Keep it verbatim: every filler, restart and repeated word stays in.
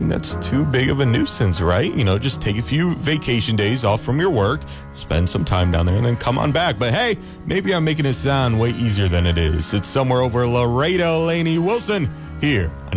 anything that's too big of a nuisance, right? You know, just take a few vacation days off from your work, spend some time down there, and then come on back. But hey, maybe I'm making it sound way easier than it is. It's somewhere over Laredo, Lainey Wilson, here on